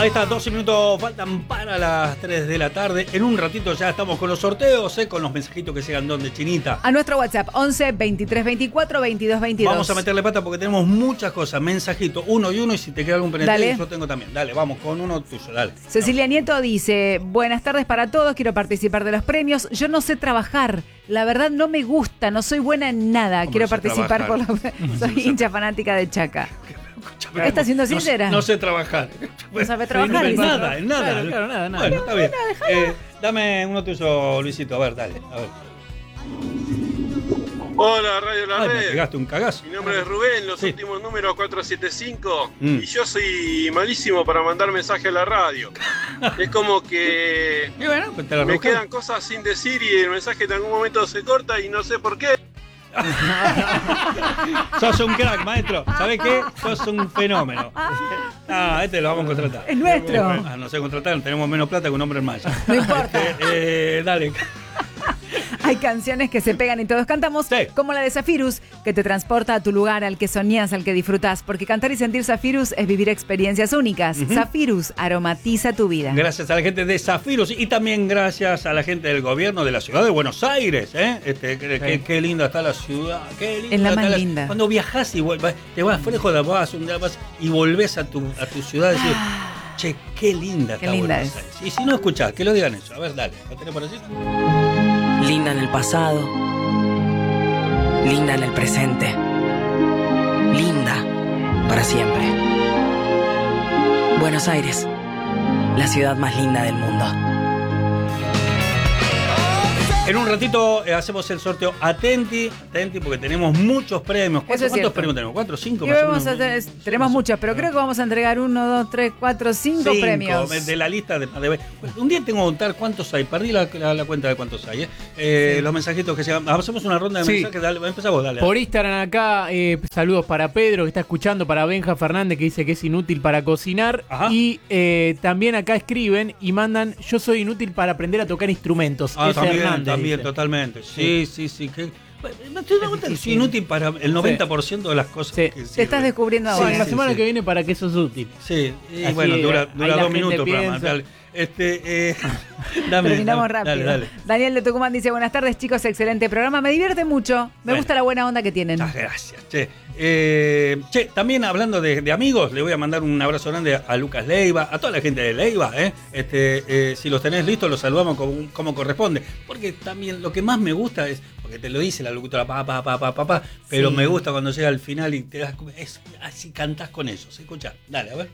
Ahí está, 12 minutos faltan para las 3 de la tarde. En un ratito ya estamos con los sorteos, con los mensajitos que llegan donde, Chinita. A nuestro WhatsApp, 11 23 24 22 22. Vamos a meterle pata porque tenemos muchas cosas. Mensajito, uno y uno, y si te queda algún pendiente, yo tengo también. Dale, vamos con uno tuyo, dale. Cecilia Nieto dice, buenas tardes para todos, quiero participar de los premios. Yo no sé trabajar, la verdad no me gusta, no soy buena en nada. Quiero participar por los... Soy hincha fanática de Chaca. ¿Estás siendo sincera? No sé trabajar. ¿No sabes trabajar? En nada. Claro, nada. Bueno, está bien. Dame uno tuyo, Luisito. A ver, dale. A ver. Hola, Radio La Red. Me pegaste un cagazo. Mi nombre es Rubén, los últimos números 475. Y yo soy malísimo para mandar mensaje a la radio. Es como que me quedan cosas sin decir y el mensaje en algún momento se corta y no sé por qué. Sos un crack, maestro. ¿Sabés qué? Sos un fenómeno. Este lo vamos a contratar. Es nuestro. No sé contratar, tenemos menos plata que un hombre en malla. No importa. Dale. Hay canciones que se pegan y todos cantamos, como la de Zafirus, que te transporta a tu lugar, al que soñás, al que disfrutás, porque cantar y sentir Zafirus es vivir experiencias únicas. Zafirus aromatiza tu vida. Gracias a la gente de Zafirus y también gracias a la gente del gobierno de la ciudad de Buenos Aires. Qué linda está la ciudad. Qué linda es la más está linda. Cuando viajás y te vas fuera de vas un día vas y volvés a tu ciudad y decís, che, qué linda está Buenos Aires. Y si no escuchás, que lo digan eso. A ver, dale, ¿lo tenés por así? Linda en el pasado, linda en el presente, linda para siempre. Buenos Aires, la ciudad más linda del mundo. En un ratito hacemos el sorteo. Atenti, porque tenemos muchos premios. ¿Cuántos premios tenemos? ¿4 o 5? Tenemos muchos, pero creo que vamos a entregar 1, 2, 3, 4, 5 premios. De la lista de un día tengo que contar cuántos hay. Perdí la cuenta de cuántos hay. Los mensajitos que llegan. Hacemos una ronda de mensajes. Dale, empezá vos, dale. Por Instagram acá, saludos para Pedro, que está escuchando, para Benja Fernández, que dice que es inútil para cocinar. Ajá. Y también acá escriben y mandan, yo soy inútil para aprender a tocar instrumentos. También, totalmente. Sí. Me estoy dando cuenta que soy inútil para el 90% de las cosas que te estás descubriendo ahora. La semana que viene, ¿para qué sos útil? Sí, y así, bueno, dura 2 minutos el programa. Terminamos rápido. Dale. Daniel de Tucumán dice, buenas tardes chicos, excelente programa, me divierte mucho, me gusta la buena onda que tienen. Muchas gracias, también hablando de amigos, le voy a mandar un abrazo grande a Lucas Leiva, a toda la gente de Leiva, si los tenés listos los saludamos como corresponde, porque también lo que más me gusta es, porque te lo dice la locutora, pero me gusta cuando llega al final y te das, así cantás con ellos, escuchá, dale, a ver.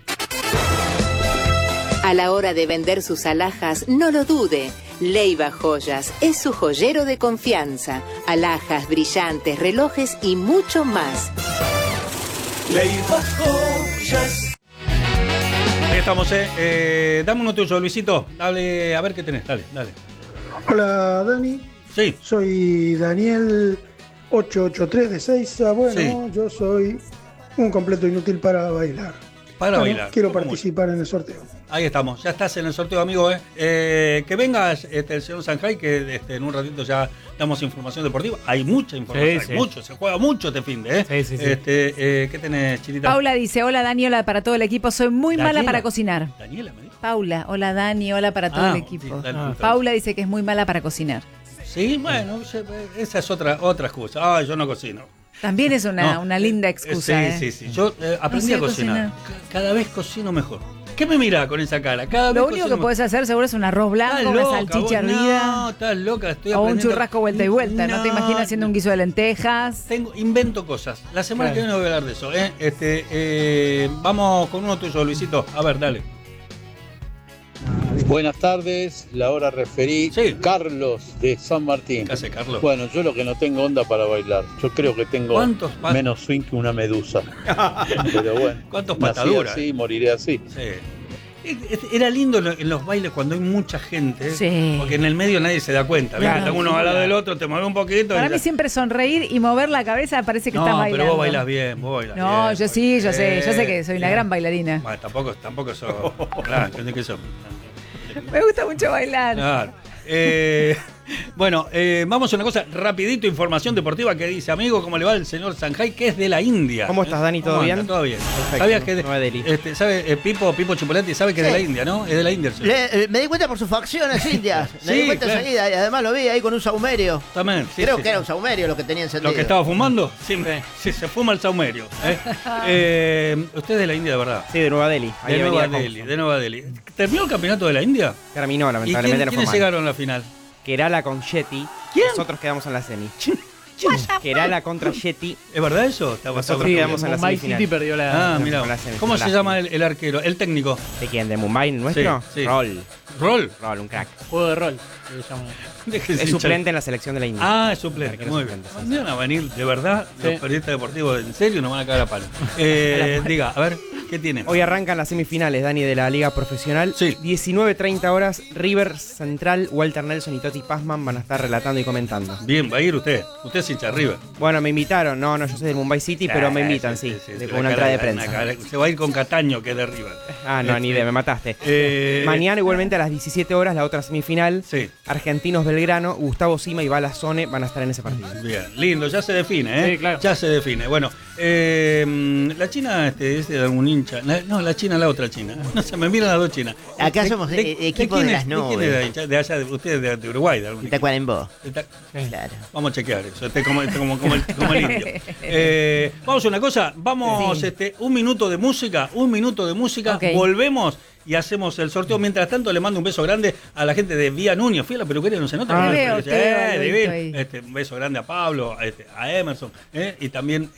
A la hora de vender sus alhajas, no lo dude. Leiva Joyas es su joyero de confianza. Alhajas, brillantes, relojes y mucho más. Leiva Joyas. Ahí estamos, dame uno tuyo, Luisito. Dale, a ver qué tenés, dale. Hola, Dani. Sí. Soy Daniel 883 de Seiza. Bueno, yo soy un completo inútil para bailar. Bailar. Quiero participar en el sorteo. Ahí estamos, ya estás en el sorteo, amigo. Que vengas el señor Sanjay, que en un ratito ya damos información deportiva. Hay mucha información, mucho, se juega mucho este fin de. Sí. ¿Qué tenés, Chinita? Paula dice, hola Dani, hola para todo el equipo, soy muy mala para cocinar. Daniela me dijo. Paula, hola Dani, hola para todo el equipo. Paula dice que es muy mala para cocinar. Sí, bueno, esa es otra excusa. Yo no cocino. También es una linda excusa. Sí. Yo aprendí a cocinar. Cada vez cocino mejor. ¿Qué me mirá con esa cara? Lo único que podés hacer seguro es un arroz blanco, una salchicha hervida. No, estás loca, estoy aprendiendo. O un churrasco vuelta y vuelta. No te imaginas haciendo un guiso de lentejas. Invento cosas. La semana que viene voy a hablar de eso. Vamos con uno tuyo, Luisito. A ver, dale. Buenas tardes, la hora referí. Carlos de San Martín. ¿Qué hace, Carlos? Bueno, yo lo que no tengo onda para bailar. Yo creo que tengo menos swing que una medusa. Pero bueno, ¿cuántos pataduras? Nací así, moriré así. Sí. Era lindo en los bailes cuando hay mucha gente, porque en el medio nadie se da cuenta. Claro, está uno al lado del otro, te mueve un poquito. Para mí siempre sonreír y mover la cabeza parece que estás bailando. No, pero vos bailas bien, No, yo sí, yo sé que soy una gran bailarina. Bueno, tampoco sos. Claro, entendés que sos. Me gusta mucho bailar. Claro. Bueno, vamos a una cosa, rapidito, información deportiva que dice, amigo, ¿cómo le va el señor Sanjay, que es de la India? ¿Cómo estás, Dani? ¿Todo bien? Todo bien. Perfecto. ¿Sabías que Nueva Delhi. sabe Pipo Chipolati sabe que es de la India, ¿no? Es de la India. Me di cuenta por sus facciones indias. Me di cuenta enseguida y además lo vi ahí con un saumerio. También, Creo que era un saumerio lo que tenía encendido. ¿Lo que estaba fumando? Sí, se fuma el saumerio. Usted es de la India, de verdad. Sí, de Nueva Delhi. De Nueva Delhi. ¿Terminó el campeonato de la India? Terminó, lamentablemente. ¿Quiénes llegaron a la final? Kerala con Yeti. ¿Quién? Nosotros quedamos en la semi. Kerala contra Yeti. ¿Es verdad eso? Nosotros quedamos en la Mumbai semifinal. City perdió la... mira. ¿Cómo se llama el arquero, el técnico? ¿De quién? ¿De Mumbai nuestro? Sí. Roll, un crack. Juego de rol. Es suplente en la selección de la India. Es suplente. Muy bien. Van a venir, de verdad, los periodistas deportivos en serio nos van a caer a palo. Diga, a ver, ¿qué tiene? Hoy arrancan las semifinales, Dani, de la Liga Profesional. Sí. 19:30 horas, River Central, Walter Nelson y Toti Pazman van a estar relatando y comentando. Bien, va a ir usted. Usted es hincha de River. Bueno, me invitaron. No, yo soy del Mumbai City, pero me invitan, sí. Con una entrada de prensa. Se va a ir con Cataño, que es de River. No, ni idea, me mataste. Mañana, igualmente, a las 17 horas, la otra semifinal. Sí. Argentinos Belgrano, Gustavo Sima y Balazone van a estar en ese partido. Bien, lindo, ya se define, ¿eh? Sí, claro. Ya se define. Bueno, la China es de algún hincha. No, la China, la otra China. No sé, me miran las dos chinas. Acá somos equipo de las nubes. ¿De allá? Ustedes de Uruguay, de algún De Tacuarembó. Claro. Vamos a chequear eso. Como el indio. Vamos a una cosa. Vamos, un minuto de música. Okay. Volvemos y hacemos el sorteo. Mientras tanto, le mando un beso grande a la gente de Vía Núñez. Fui a la peluquería, no se nota. Un beso grande a Pablo, a Emerson, y también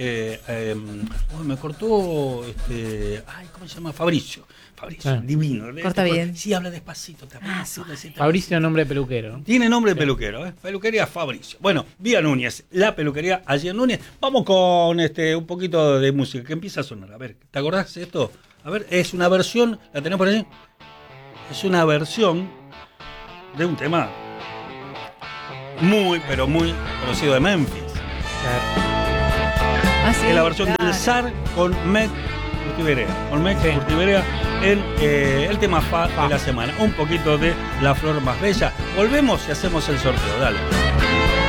me cortó ¿cómo se llama? Fabricio, divino. Corta bien. Sí, habla despacito también. Fabricio, nombre de peluquero, ¿no? Tiene nombre de peluquero, Peluquería Fabricio. Bueno, Vía Núñez, la peluquería allí en Núñez. Vamos con un poquito de música que empieza a sonar. A ver, ¿te acordás de esto? A ver, es una versión, ¿la tenés por allí? Es una versión de un tema muy, pero muy conocido de Memphis. Es la versión del Zar con Meg Urtiberea en el tema de la semana. Un poquito de La Flor Más Bella. Volvemos y hacemos el sorteo. Dale.